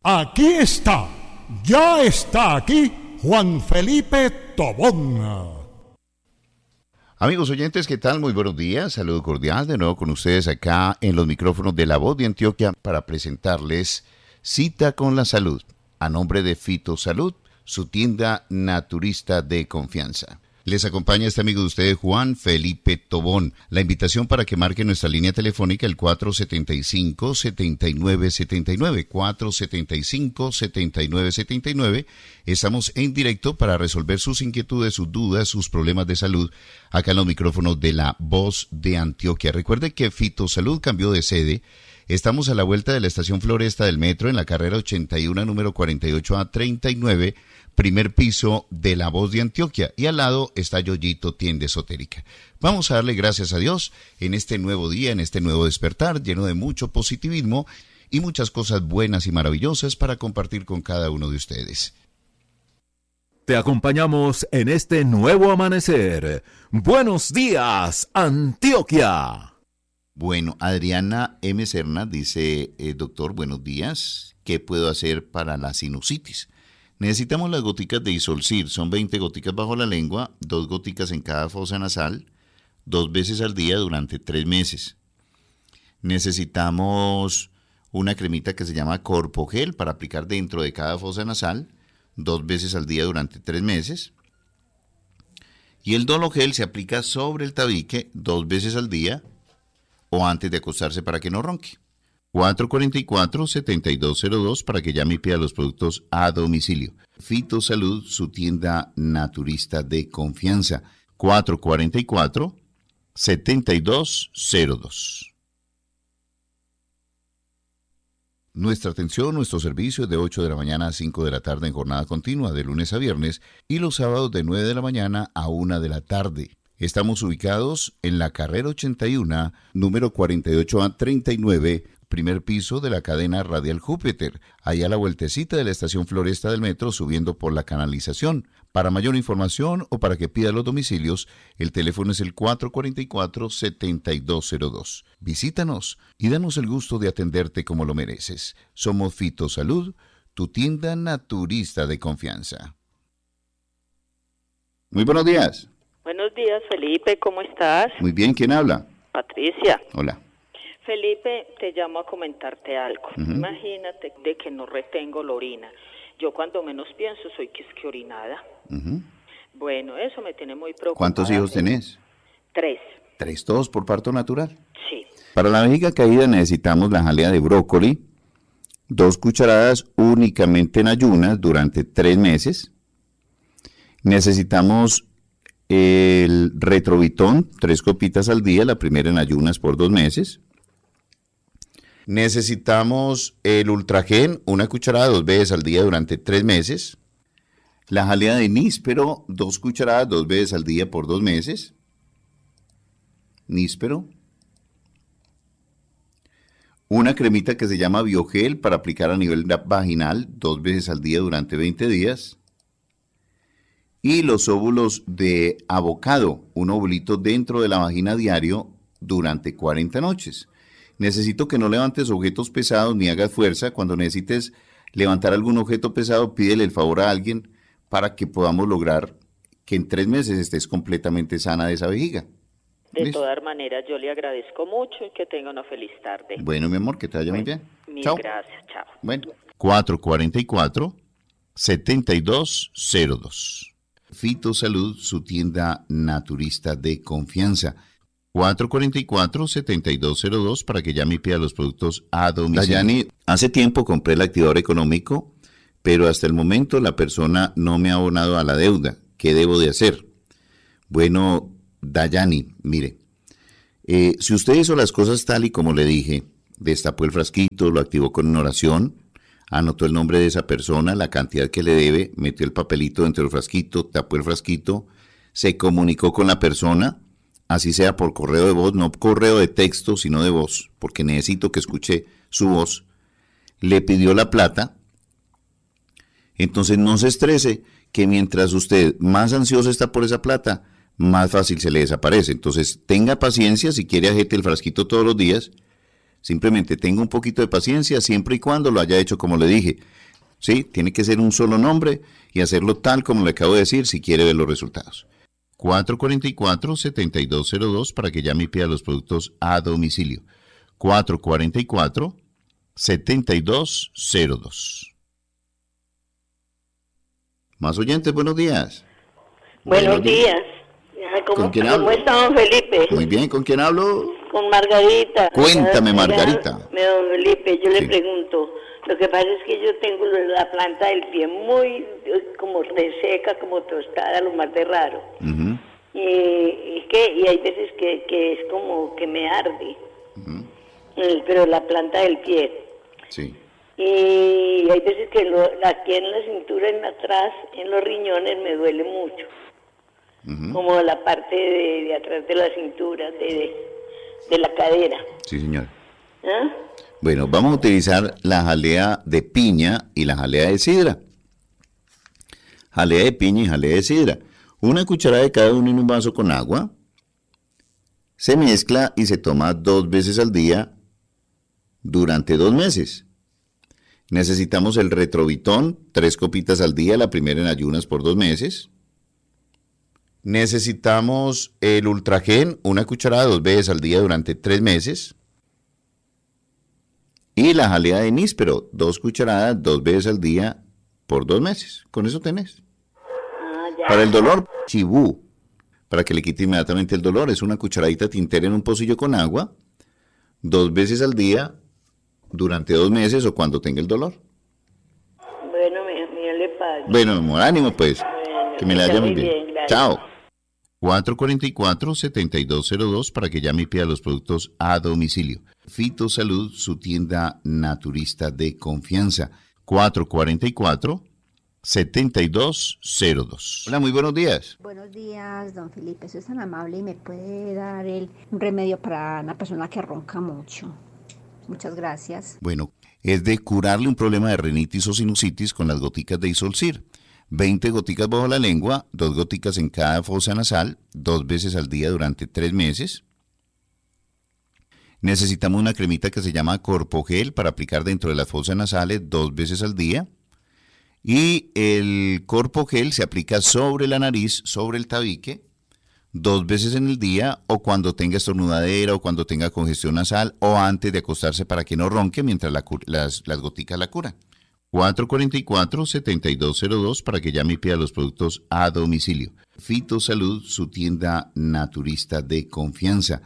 Aquí está, ya está aquí Juan Felipe Tobón. Amigos oyentes, ¿qué tal? Muy buenos días, saludo cordial de nuevo con ustedes acá en los micrófonos de La Voz de Antioquia para presentarles Cita con la Salud, a nombre de Fito Salud, su tienda naturista de confianza. Les acompaña este amigo de ustedes, Juan Felipe Tobón. La invitación para que marque nuestra línea telefónica, el 475-7979, 475-7979. Estamos en directo para resolver sus inquietudes, sus dudas, sus problemas de salud, acá en los micrófonos de La Voz de Antioquia. Recuerde que Fito Salud cambió de sede. Estamos a la vuelta de la estación Floresta del metro, en la carrera 81, número 48A39, primer piso de La Voz de Antioquia, y al lado está Yoyito Tienda Esotérica. Vamos a darle gracias a Dios en este nuevo día, en este nuevo despertar, lleno de mucho positivismo y muchas cosas buenas y maravillosas para compartir con cada uno de ustedes. Te acompañamos en este nuevo amanecer. Buenos días, Antioquia. Bueno, Adriana M. Serna dice, doctor, buenos días, ¿qué puedo hacer para la sinusitis? Necesitamos las goticas de Isolcir, son 20 goticas bajo la lengua, 2 goticas en cada fosa nasal, 2 veces al día durante 3 meses. Necesitamos una cremita que se llama Corpogel para aplicar dentro de cada fosa nasal, 2 veces al día durante 3 meses. Y el Dologel se aplica sobre el tabique 2 veces al día o antes de acostarse para que no ronque. 444-7202 para que llame y pida los productos a domicilio. Fito Salud, su tienda naturista de confianza. 444-7202. Nuestra atención, nuestro servicio es de 8 de la mañana a 5 de la tarde en jornada continua, de lunes a viernes, y los sábados de 9 de la mañana a 1 de la tarde. Estamos ubicados en la carrera 81, número 48A39, primer piso de la cadena Radial Júpiter, allá a la vueltecita de la estación Floresta del metro, subiendo por la canalización. Para mayor información o para que pida los domicilios, el teléfono es el 444-7202. Visítanos y danos el gusto de atenderte como lo mereces. Somos Fito Salud, tu tienda naturista de confianza. Muy buenos días. Buenos días, Felipe, ¿cómo estás? Muy bien, ¿quién habla? Patricia. Hola. Felipe, te llamo a comentarte algo. Imagínate de que no retengo la orina. Yo cuando menos pienso soy que orinada. Bueno, eso me tiene muy preocupada. ¿Cuántos hijos tenés? 3. ¿3 todos por parto natural? Sí. Para la vejiga caída necesitamos la jalea de brócoli, 2 cucharadas únicamente en ayunas durante 3 meses. Necesitamos el retrovitón, 3 copitas al día, la primera en ayunas por 2 meses. Necesitamos el ultragen, 1 cucharada 2 veces al día durante 3 meses. La jalea de níspero, 2 cucharadas 2 veces al día por 2 meses. Níspero. Una cremita que se llama Biogel para aplicar a nivel vaginal 2 veces al día durante 20 días. Y los óvulos de avocado, un ovulito dentro de la vagina diario durante 40 noches. Necesito que no levantes objetos pesados ni hagas fuerza. Cuando necesites levantar algún objeto pesado, pídele el favor a alguien para que podamos lograr que en 3 meses estés completamente sana de esa vejiga. De todas maneras, yo le agradezco mucho y que tenga una feliz tarde. Bueno, mi amor, que te vaya muy bien. Mil Chao. gracias, chao. Bueno, 444-7202. Fito Salud, su tienda naturista de confianza. 444-7202 para que llame y pida los productos a domicilio. Dayani, hace tiempo compré el activador económico, pero hasta el momento la persona no me ha abonado a la deuda. ¿Qué debo de hacer? Bueno, Dayani, mire, si usted hizo las cosas tal y como le dije, destapó el frasquito, lo activó con una oración, anotó el nombre de esa persona, la cantidad que le debe, metió el papelito dentro del frasquito, tapó el frasquito, se comunicó con la persona, así sea por correo de voz, no correo de texto, sino de voz, porque necesito que escuche su voz, le pidió la plata. Entonces no se estrese, que mientras usted más ansioso está por esa plata, más fácil se le desaparece. Entonces tenga paciencia, si quiere agite el frasquito todos los días, Simplemente tenga un poquito de paciencia siempre y cuando lo haya hecho como le dije. Sí, tiene que ser un solo nombre y hacerlo tal como le acabo de decir si quiere ver los resultados. 444-7202 para que llame y pida los productos a domicilio. 444-7202. Más oyentes, buenos días. Buenos días. ¿Con quién hablo? ¿Cómo está, don Felipe? Muy bien, ¿con quién hablo? Con Margarita. Cuéntame, Margarita. Don Felipe, yo Sí. le pregunto. Lo que pasa es que yo tengo la planta del pie muy como reseca, como tostada, lo más de raro. Ujú. Y hay veces que es como que me arde. Pero la planta del pie. Sí. Y hay veces que aquí en la cintura, en atrás, en los riñones, me duele mucho. Como la parte de atrás de la cintura, de la cadera. Sí, señor. ¿Ah? Bueno, vamos a utilizar la jalea de piña y la jalea de sidra. Jalea de piña y jalea de sidra. Una cucharada de cada uno en un vaso con agua. Se mezcla y se toma 2 veces al día durante 2 meses. Necesitamos el Retrovitón, 3 copitas al día, la primera en ayunas por 2 meses. Necesitamos el Ultragen, una cucharada 2 veces al día durante 3 meses. Y la jalea de níspero, 2 cucharadas 2 veces al día por 2 meses. Con eso tenés. Ya. Para el dolor, chibú, para que le quite inmediatamente el dolor, es una cucharadita tintera en un pocillo con agua, 2 veces al día durante 2 meses o cuando tenga el dolor. Bueno, mi le pague. Bueno, amor, ánimo pues, Bueno, que me la está haya muy muy bien. bien, gracias. Chao. 444-7202 para que llame y pida los productos a domicilio. Fitosalud, su tienda naturista de confianza. 444-7202. Hola, muy buenos días. Buenos días, don Felipe. Soy tan amable y me puede dar un remedio para una persona que ronca mucho. Muchas gracias. Bueno, es de curarle un problema de rinitis o sinusitis con las goticas de Isolcir. 20 goticas bajo la lengua, 2 goticas en cada fosa nasal, 2 veces al día durante 3 meses. Necesitamos una cremita que se llama Corpogel para aplicar dentro de las fosas nasales 2 veces al día. Y el Corpogel se aplica sobre la nariz, sobre el tabique, 2 veces en el día o cuando tenga estornudadera o cuando tenga congestión nasal o antes de acostarse para que no ronque mientras las goticas la curan. 444-7202 para que llame y pida los productos a domicilio. Fitosalud, su tienda naturista de confianza.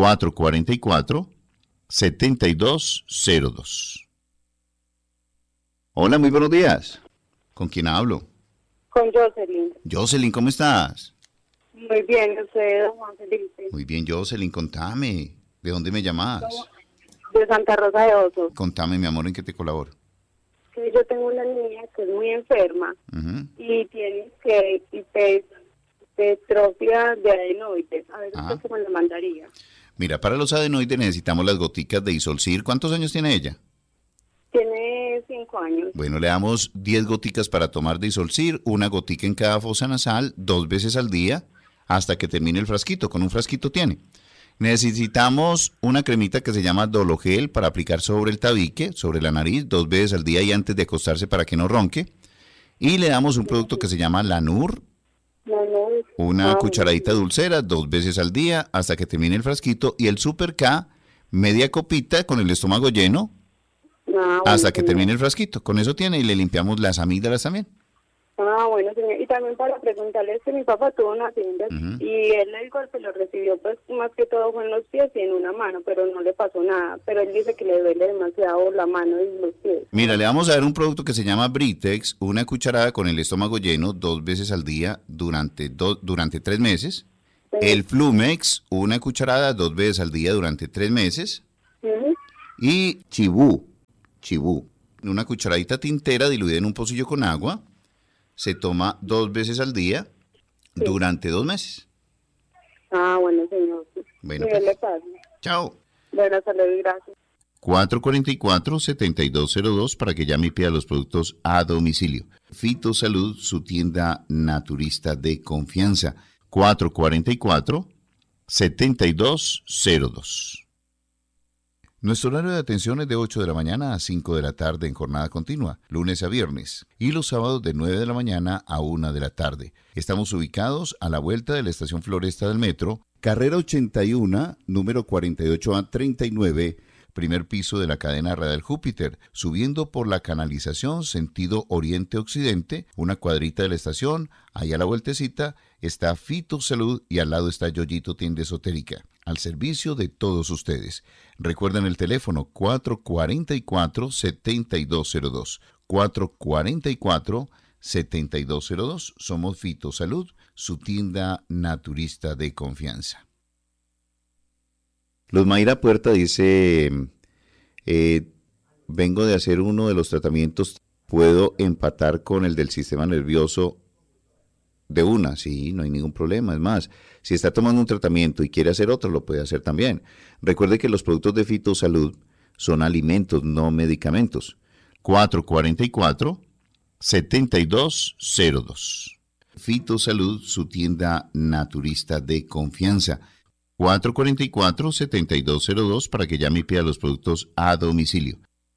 444-7202. Hola, muy buenos días. ¿Con quién hablo? Con Jocelyn. Jocelyn, ¿cómo estás? Muy bien, usted, don Juan Felipe. Muy bien, Jocelyn, contame. ¿De dónde me llamas? De Santa Rosa de Osos. Contame, mi amor, ¿en qué te colaboro? Que yo tengo una niña que es muy enferma y tiene hipertrofia de adenoides. A ver, ¿usted cómo le mandaría? Mira, para los adenoides necesitamos las goticas de Isolcir. ¿Cuántos años tiene ella? Tiene 5 años. Bueno, le damos 10 goticas para tomar de Isolcir, una gotica en cada fosa nasal, 2 veces al día, hasta que termine el frasquito. Con un frasquito tiene. Necesitamos una cremita que se llama Dologel para aplicar sobre el tabique, sobre la nariz, 2 veces al día y antes de acostarse para que no ronque. Y le damos un producto que se llama Lanur, una cucharadita dulcera, 2 veces al día hasta que termine el frasquito. Y el Super K, media copita con el estómago lleno hasta que termine el frasquito. Con eso tiene y le limpiamos las amígdalas también. Bueno, señor. Y también para preguntarle, es que mi papá tuvo una tienda y él el golpe lo recibió, pues más que todo fue en los pies y en una mano, pero no le pasó nada. Pero él dice que le duele demasiado la mano y los pies. Mira, le vamos a dar un producto que se llama Britex, una cucharada con el estómago lleno, 2 veces al día durante 3 meses. Sí. El Flumex, una cucharada 2 veces al día durante 3 meses. Y Chibú, una cucharadita tintera diluida en un pocillo con agua. Se toma 2 veces al día durante 2 meses. Bueno, señor. Bueno, pues, le pasa. Chao. Bueno, hasta luego, gracias. 444-7202 para que llame y pida los productos a domicilio. Fitosalud, su tienda naturista de confianza. 444-7202. Nuestro horario de atención es de 8 de la mañana a 5 de la tarde en jornada continua, lunes a viernes, y los sábados de 9 de la mañana a 1 de la tarde. Estamos ubicados a la vuelta de la estación Floresta del Metro, carrera 81, número 48A39, primer piso de la cadena radial Júpiter, subiendo por la canalización sentido oriente-occidente, una cuadrita de la estación, ahí a la vueltecita está Fito Salud y al lado está Yoyito Tienda Esotérica, al servicio de todos ustedes. Recuerden el teléfono 444-7202, 444-7202, somos Fito Salud, su tienda naturista de confianza. Luz Mayra Puerta dice, vengo de hacer uno de los tratamientos, ¿puedo empatar con el del sistema nervioso de una? Sí, no hay ningún problema. Es más, si está tomando un tratamiento y quiere hacer otro, lo puede hacer también. Recuerde que los productos de Fito Salud son alimentos, no medicamentos. 444-7202. Fito Salud, su tienda naturista de confianza. 444-7202 para que llame y pida los productos a domicilio.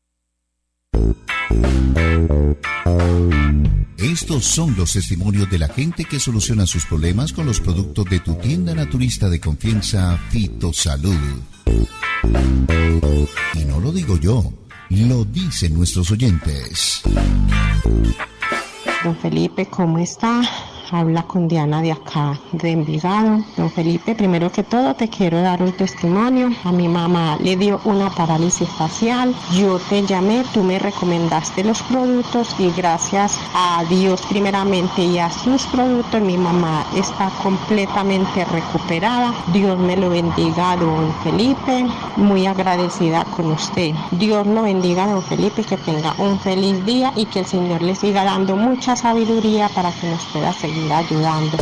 Estos son los testimonios de la gente que soluciona sus problemas con los productos de tu tienda naturista de confianza, Fito Salud. Y no lo digo yo, lo dicen nuestros oyentes. Don Felipe, ¿cómo está? Habla con Diana de acá, de Envigado. Don Felipe, primero que todo te quiero dar un testimonio. A mi mamá le dio una parálisis facial. Yo te llamé, tú me recomendaste los productos y gracias a Dios primeramente y a sus productos, mi mamá está completamente recuperada. Dios me lo bendiga, don Felipe. Muy agradecida con usted. Dios lo bendiga, don Felipe, que tenga un feliz día y que el Señor le siga dando mucha sabiduría para que nos pueda seguir ayudando.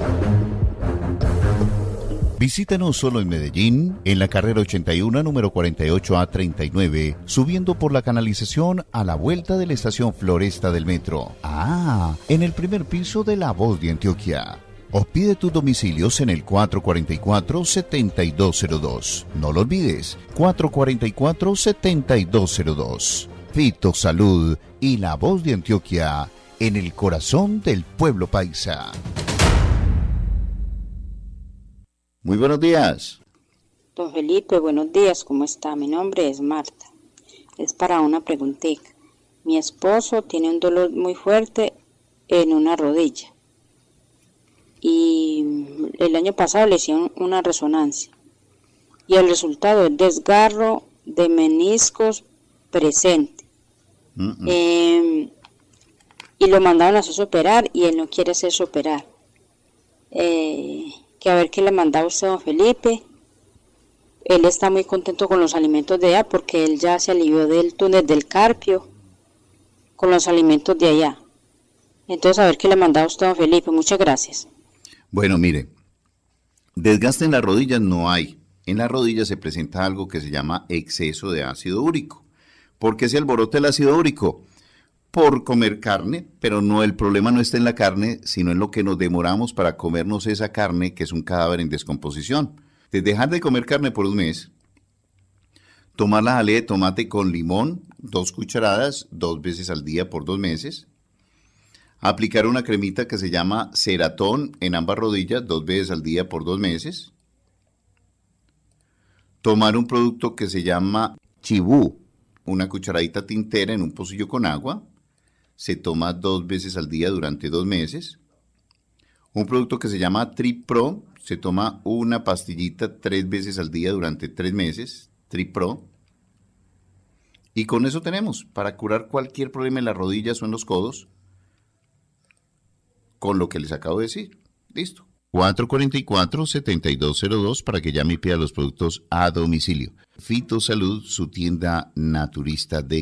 Visítanos solo en Medellín, en la carrera 81, número 48A39, subiendo por la canalización a la vuelta de la estación Floresta del Metro. En el primer piso de La Voz de Antioquia. O pide tus domicilios en el 444-7202. No lo olvides, 444-7202. Fito Salud y La Voz de Antioquia, en el corazón del pueblo paisa. Muy buenos días. Don Felipe, buenos días, ¿cómo está? Mi nombre es Marta. Es para una preguntita. Mi esposo tiene un dolor muy fuerte en una rodilla. Y el año pasado le hicieron una resonancia. Y el resultado es desgarro de meniscos presente. Y lo mandaron a hacerse operar y él no quiere hacerse operar. Que a ver qué le mandaba usted, don Felipe. Él está muy contento con los alimentos de allá porque él ya se alivió del túnel del Carpio con los alimentos de allá. Entonces a ver qué le mandaba usted, don Felipe. Muchas gracias. Bueno, mire, desgaste en las rodillas no hay. En las rodillas se presenta algo que se llama exceso de ácido úrico. ¿Por qué se alborota el ácido úrico? Por comer carne, pero no, el problema no está en la carne, sino en lo que nos demoramos para comernos esa carne, que es un cadáver en descomposición. De dejar de comer carne por un mes, tomar la jalea de tomate con limón, 2 cucharadas, 2 veces al día por 2 meses. Aplicar una cremita que se llama Ceratón en ambas rodillas, 2 veces al día por 2 meses. Tomar un producto que se llama Chibú, una cucharadita tintera en un pocillo con agua. Se toma 2 veces al día durante 2 meses. Un producto que se llama Tripro, se toma una pastillita 3 veces al día durante 3 meses, Tripro. Y con eso tenemos para curar cualquier problema en las rodillas o en los codos, con lo que les acabo de decir. Listo. 444-7202 para que llame y pida los productos a domicilio. Fito Salud, su tienda naturista de